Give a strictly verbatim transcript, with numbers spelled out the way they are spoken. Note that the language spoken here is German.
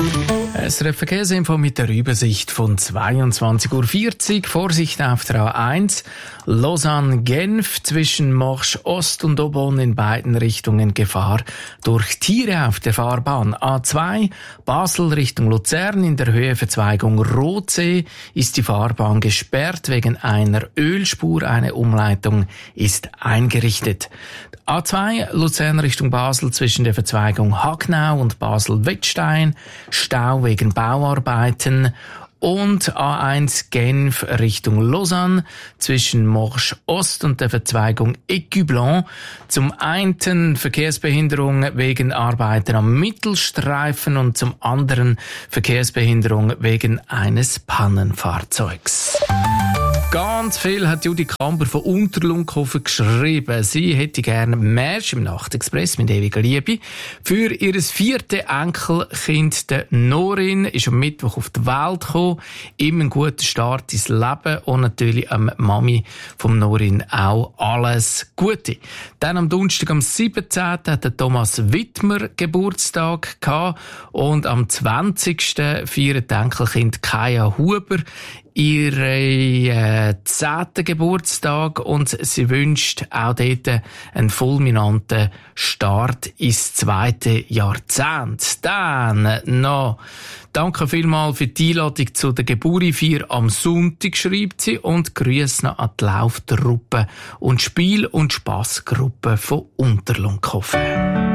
S R F Verkehrsinfo mit der Übersicht von zweiundzwanzig Uhr vierzig. Vorsicht auf der A eins. Lausanne-Genf zwischen Morsch Ost und Aubonne in beiden Richtungen Gefahr durch Tiere auf der Fahrbahn. A zwei. Basel Richtung Luzern in der Höhe Verzweigung Rotsee ist die Fahrbahn gesperrt wegen einer Ölspur. Eine Umleitung ist eingerichtet. A zwei. Luzern Richtung Basel zwischen der Verzweigung Hagnau und Basel-Wettstein. Stau wegen Bauarbeiten. Und A eins Genf Richtung Lausanne zwischen Morsch Ost und der Verzweigung Écublens. Zum einen Verkehrsbehinderung wegen Arbeiten am Mittelstreifen und zum anderen Verkehrsbehinderung wegen eines Pannenfahrzeugs. Ganz viel hat Judy Kamber von Unterlunkhofen geschrieben. Sie hätte gerne Märsch im Nachtexpress mit ewiger Liebe. Für ihr viertes Enkelkind, der Norin, ist am Mittwoch auf die Welt gekommen. Ihm einen guten Start ins Leben und natürlich am Mami vom Norin auch alles Gute. Dann am Donnerstag, am siebzehnten hat der Thomas Wittmer Geburtstag gehabt und am zwanzigsten feiert Enkelkind Kaya Huber ihre äh, zehnten Geburtstag und sie wünscht auch dort einen fulminanten Start ins zweite Jahrzehnt. Dann noch danke vielmals für die Einladung zu der Geburtstagsfeier am Sonntag, schreibt sie, und Grüße noch an die Lauftruppe und Spiel- und Spassgruppe von Unterlunkhofen.